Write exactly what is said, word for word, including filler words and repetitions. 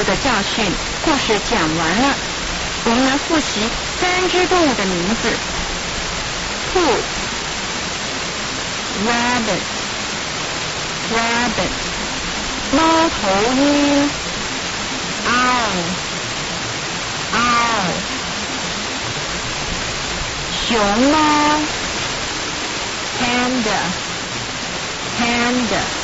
次的教训，故事讲完了。我们来复习三只动物的名字 ：Pooh, Rabbit, Rabbit， 猫头鹰 Owl, Owl， 熊猫 Panda, Panda。